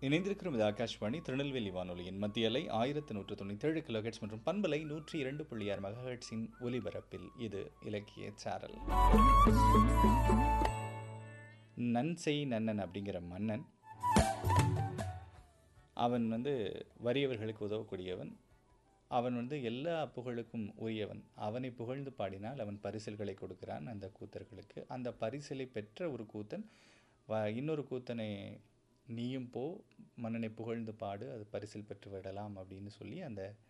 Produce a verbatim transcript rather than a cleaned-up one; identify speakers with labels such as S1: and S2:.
S1: இணைந்திருக்கிறோம். இது ஆகாஷ்வாணி திருநெல்வேலி வானொலியின் மத்திய அலை ஆயிரத்து நூற்று தொண்ணூற்றேழு கிலோஹெட்ஸ் மற்றும் பண்பலை நூற்றி இரண்டு புள்ளி ஆறு மெகாஹெட்ஸின் ஒலிபரப்பில் இது இலக்கிய சாரல். நன்செய் நன்னன் அப்படிங்கிற மன்னன், அவன் வந்து வறியவர்களுக்கு உதவக்கூடியவன். அவன் வந்து எல்லா புகழுக்கும் உரியவன். அவனை புகழ்ந்து பாடினால் அவன் பரிசில்களை கொடுக்கிறான் அந்த கூத்தர்களுக்கு. அந்த பரிசிலை பெற்ற ஒரு கூத்தன் வ இன்னொரு கூத்தனை, நீயும் போ, மன்னனை புகழ்ந்து பாடு, அது பரிசில் பெற்று விடலாம் அப்படின்னு சொல்லி அந்த